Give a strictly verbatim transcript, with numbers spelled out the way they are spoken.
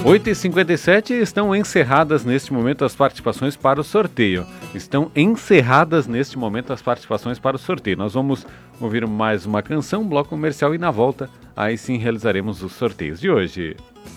oito e cinquenta e sete, estão encerradas neste momento as participações para o sorteio. Estão encerradas neste momento as participações para o sorteio. Nós vamos ouvir mais uma canção, bloco comercial, e na volta aí sim realizaremos os sorteios de hoje.